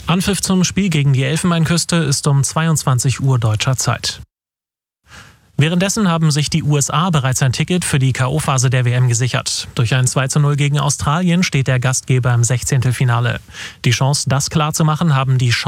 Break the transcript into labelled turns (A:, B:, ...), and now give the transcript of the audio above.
A: Anpfiff zum Spiel gegen die Elfenbeinküste ist um 22 Uhr deutscher Zeit. Währenddessen haben sich die USA bereits ein Ticket für die K.O.-Phase der WM gesichert. Durch ein 2:0 gegen Australien steht der Gastgeber im 16. Finale. Die Chance, das klarzumachen, haben die